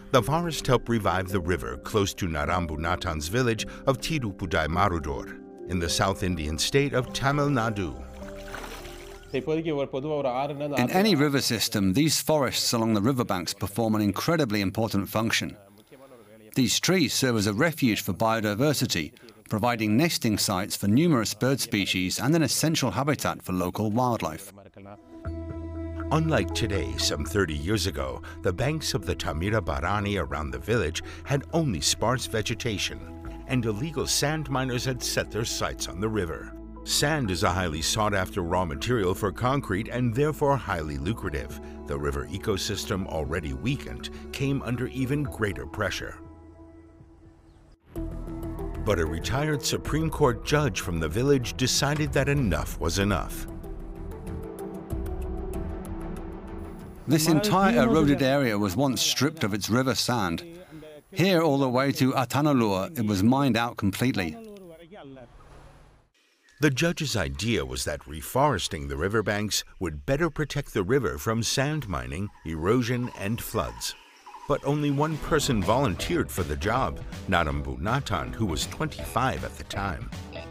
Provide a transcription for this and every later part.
The forest helped revive the river close to Narambunatan's village of Tirupudai Marudor in the South Indian state of Tamil Nadu. In any river system, these forests along the riverbanks perform an incredibly important function. These trees serve as a refuge for biodiversity, providing nesting sites for numerous bird species and an essential habitat for local wildlife. Unlike today, some 30 years ago, the banks of the Thamirabarani around the village had only sparse vegetation, and illegal sand miners had set their sights on the river. Sand is a highly sought-after raw material for concrete and therefore highly lucrative. The river ecosystem, already weakened, came under even greater pressure. But a retired Supreme Court judge from the village decided that enough was enough. This entire eroded area was once stripped of its river sand. Here, all the way to Atanalur, it was mined out completely. The judge's idea was that reforesting the riverbanks would better protect the river from sand mining, erosion, and floods. But only one person volunteered for the job, Narambunatan, who was 25 at the time.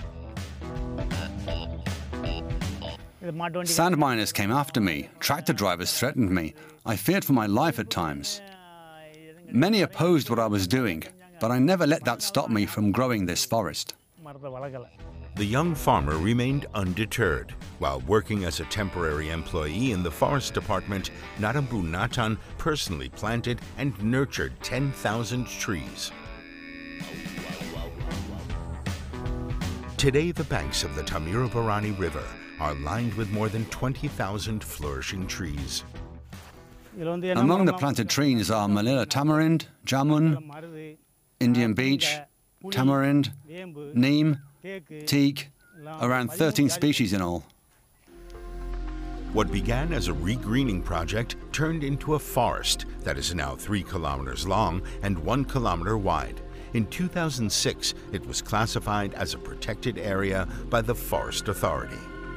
Sand miners came after me. Tractor drivers threatened me. I feared for my life at times. Many opposed what I was doing, but I never let that stop me from growing this forest. The young farmer remained undeterred. While working as a temporary employee in the forest department, Narambunatan personally planted and nurtured 10,000 trees. Today, the banks of the Thamirabarani River are lined with more than 20,000 flourishing trees. Among the planted trees are Malila tamarind, jamun, Indian beech, tamarind, neem, teak, around 13 species in all. What began as a regreening project turned into a forest that is now 3 kilometers long and 1 kilometer wide. In 2006, it was classified as a protected area by the Forest Authority.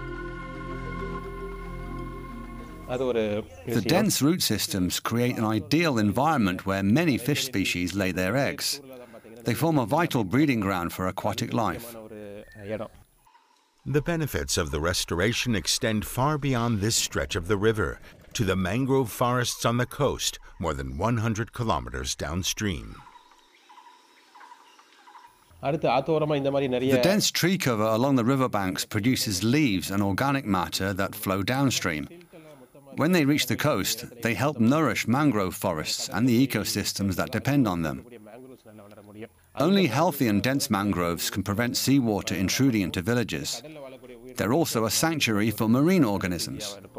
The dense root systems create an ideal environment where many fish species lay their eggs. They form a vital breeding ground for aquatic life. The benefits of the restoration extend far beyond this stretch of the river to the mangrove forests on the coast, more than 100 kilometers downstream. The dense tree cover along the riverbanks produces leaves and organic matter that flow downstream. When they reach the coast, they help nourish mangrove forests and the ecosystems that depend on them. Only healthy and dense mangroves can prevent seawater intruding into villages. They're also a sanctuary for marine organisms.